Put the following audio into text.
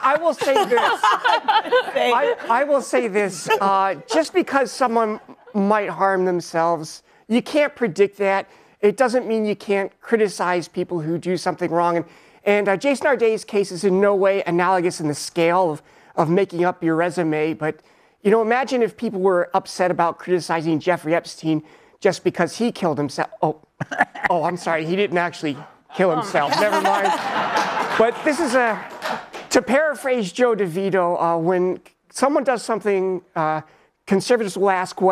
I will say this. I will say this. Just because someone might harm themselves, you can't predict that. It doesn't mean you can't criticize people who do something wrong. And Jason Arday's case is in no way analogous in the scale of making up your resume. But, you know, imagine if people were upset about criticizing Jeffrey Epstein just because he killed himself. Oh, I'm sorry. He didn't actually kill himself. Never mind. But this is to paraphrase Joe DeVito, when someone does something, conservatives will ask,